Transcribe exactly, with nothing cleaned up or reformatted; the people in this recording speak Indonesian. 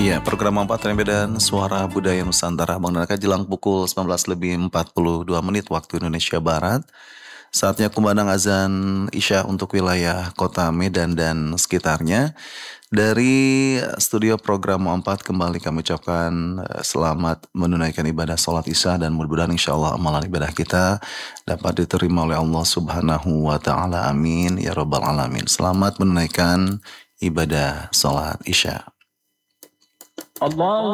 Iya, program empat Rembedan Suara Budaya Nusantara mengenalkan jelang pukul sembilan belas lebih empat puluh dua menit waktu Indonesia Barat. Saatnya kumandang azan Isya untuk wilayah kota Medan dan sekitarnya. Dari studio program empat kembali kami ucapkan eh, selamat menunaikan ibadah sholat Isya dan mudah-mudahan insya Allah amalan ibadah kita dapat diterima oleh Allah Subhanahu wa Ta'ala. Amin ya Rabbal 'Alamin. Selamat menunaikan ibadah sholat Isya. الله